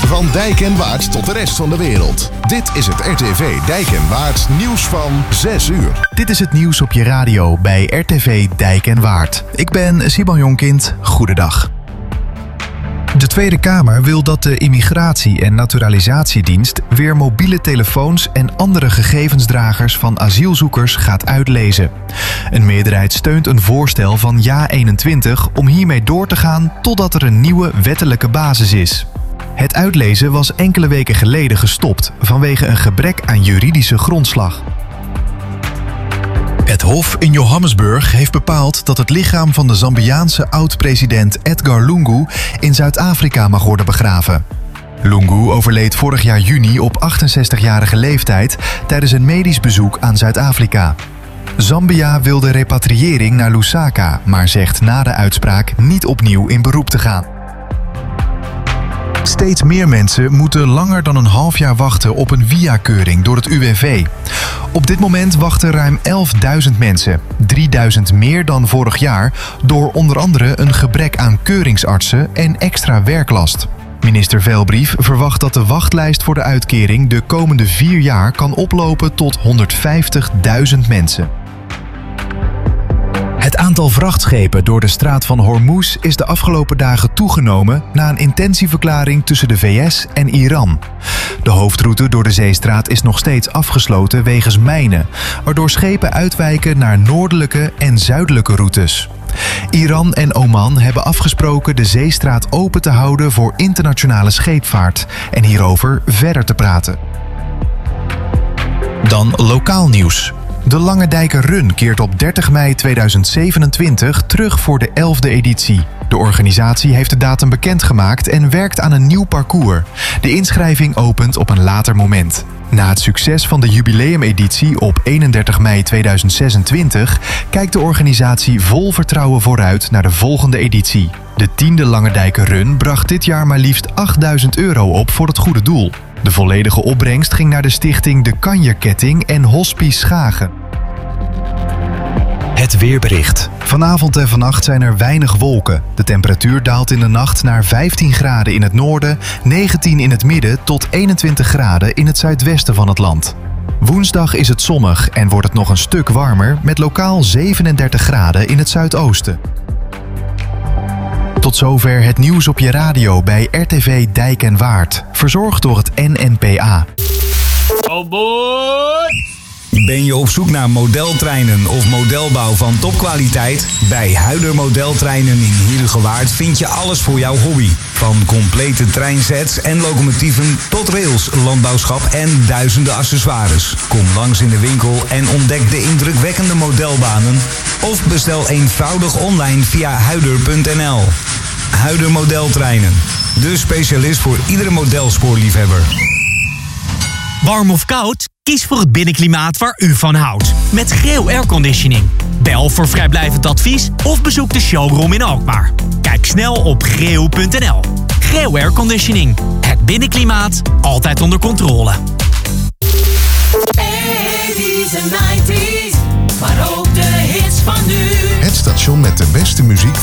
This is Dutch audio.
Van Dijk en Waard tot de rest van de wereld. Dit is het RTV Dijk en Waard nieuws van 6 uur. Dit is het nieuws op je radio bij RTV Dijk en Waard. Ik ben Simon Jonkind. Goedendag. De Tweede Kamer wil dat de Immigratie- en Naturalisatiedienst weer mobiele telefoons en andere gegevensdragers van asielzoekers gaat uitlezen. Een meerderheid steunt een voorstel van JA21 om hiermee door te gaan totdat er een nieuwe wettelijke basis is. Het uitlezen was enkele weken geleden gestopt vanwege een gebrek aan juridische grondslag. Het Hof in Johannesburg heeft bepaald dat het lichaam van de Zambiaanse oud-president Edgar Lungu in Zuid-Afrika mag worden begraven. Lungu overleed vorig jaar juni op 68-jarige leeftijd tijdens een medisch bezoek aan Zuid-Afrika. Zambia wil de repatriëring naar Lusaka, maar zegt na de uitspraak niet opnieuw in beroep te gaan. Steeds meer mensen moeten langer dan een half jaar wachten op een via-keuring door het UWV. Op dit moment wachten ruim 11.000 mensen, 3.000 meer dan vorig jaar, door onder andere een gebrek aan keuringsartsen en extra werklast. Minister Velbrief verwacht dat de wachtlijst voor de uitkering de komende 4 jaar kan oplopen tot 150.000 mensen. Het aantal vrachtschepen door de straat van Hormuz is de afgelopen dagen toegenomen na een intentieverklaring tussen de VS en Iran. De hoofdroute door de zeestraat is nog steeds afgesloten wegens mijnen, waardoor schepen uitwijken naar noordelijke en zuidelijke routes. Iran en Oman hebben afgesproken de zeestraat open te houden voor internationale scheepvaart en hierover verder te praten. Dan lokaal nieuws. De Langendijker Run keert op 30 mei 2027 terug voor de 11e editie. De organisatie heeft de datum bekendgemaakt en werkt aan een nieuw parcours. De inschrijving opent op een later moment. Na het succes van de jubileumeditie op 31 mei 2026 kijkt de organisatie vol vertrouwen vooruit naar de volgende editie. De 10e Langendijker Run bracht dit jaar maar liefst €8.000 op voor het goede doel. De volledige opbrengst ging naar de stichting De Kanjerketting en Hospice Schagen. Het weerbericht. Vanavond en vannacht zijn er weinig wolken. De temperatuur daalt in de nacht naar 15 graden in het noorden, 19 in het midden tot 21 graden in het zuidwesten van het land. Woensdag is het zonnig en wordt het nog een stuk warmer met lokaal 37 graden in het zuidoosten. Tot zover het nieuws op je radio bij RTV Dijk en Waard. Verzorgd door het NNPA. Oh boy! Ben je op zoek naar modeltreinen of modelbouw van topkwaliteit? Bij Huider Modeltreinen in Heerhugowaard vind je alles voor jouw hobby. Van complete treinsets en locomotieven tot rails, landbouwschap en duizenden accessoires. Kom langs in de winkel en ontdek de indrukwekkende modelbanen. Of bestel eenvoudig online via huider.nl. Huider Modeltreinen. De specialist voor iedere modelspoorliefhebber. Warm of koud? Kies voor het binnenklimaat waar u van houdt. Met Greo Airconditioning. Bel voor vrijblijvend advies of bezoek de showroom in Alkmaar. Kijk snel op greo.nl. Greo Airconditioning. Het binnenklimaat altijd onder controle. 80s en 90s, maar ook de hits van nu. Het station met de beste muziek